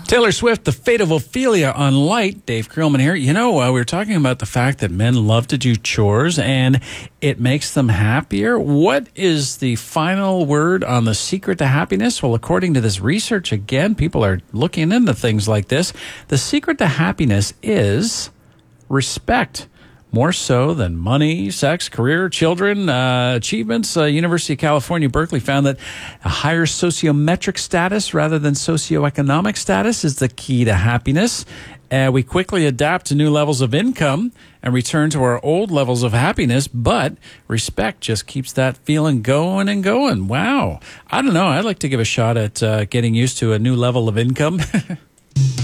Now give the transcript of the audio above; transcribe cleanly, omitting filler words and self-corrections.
Taylor Swift, The Fate of Ophelia on Light. Dave Creelman here. You know, we were talking about the fact that men love to do chores and it makes them happier. What is the final word on the secret to happiness? Well, according to this research, again, people are looking into things like this. The secret to happiness is respect. More so than money, sex, career, children, achievements. University of California, Berkeley found that a higher sociometric status rather than socioeconomic status is the key to happiness. We quickly adapt to new levels of income and return to our old levels of happiness, but respect just keeps that feeling going and going. Wow. I don't know. I'd like to give a shot at getting used to a new level of income.